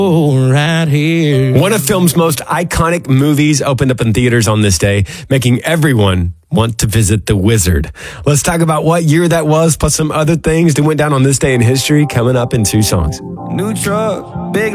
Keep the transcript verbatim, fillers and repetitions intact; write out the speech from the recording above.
right here. One of film's most iconic movies opened up in theaters on this day, making everyone want to visit The Wizard. Let's talk about what year that was, plus some other things that went down on this day in history, coming up in two songs. New truck, big